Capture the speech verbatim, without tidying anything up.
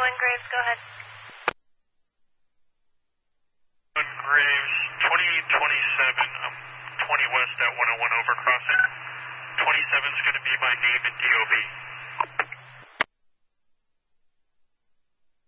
one Graves, go ahead. one Graves, twenty twenty-seven, um, twenty west at one oh one over crossing. twenty-seven is going to be my name in D O B.